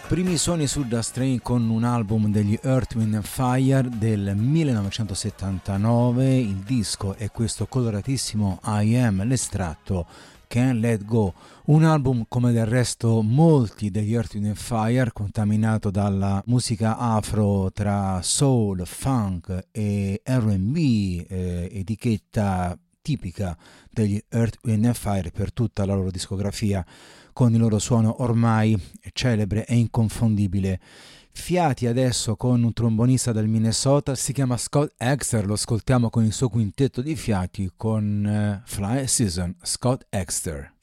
Primi suoni su Da Strain con un album degli Earth, Wind & Fire del 1979, il disco è questo coloratissimo I Am, l'estratto Can't Let Go, un album come del resto molti degli Earth, Wind & Fire, contaminato dalla musica afro tra soul, funk e R&B, etichetta tipica degli Earth, Wind & Fire per tutta la loro discografia, con il loro suono ormai celebre e inconfondibile. Fiati adesso con un trombonista del Minnesota, si chiama Scott Exter, lo ascoltiamo con il suo quintetto di fiati con Fly Season, Scott Exter.